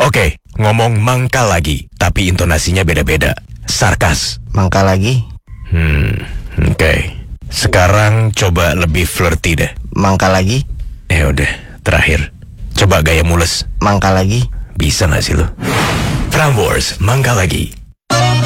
Oke, ngomong mangkal lagi, tapi intonasinya beda-beda. Sarkas. Mangkal lagi. Oke. Sekarang coba lebih flirty deh. Mangkal lagi. Udah, terakhir. Coba gaya mules. Mangkal lagi. Bisa gak sih lo? Prambors, mangkal lagi.